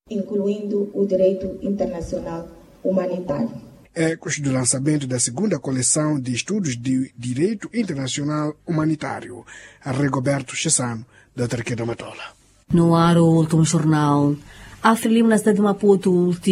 incluindo o direito internacional humanitário. Ecos do lançamento da segunda coleção de estudos de direito internacional humanitário, a Rigoberto Chessano, da Tarquina Matola. No ar, o último jornal. A Frelimo na cidade de Maputo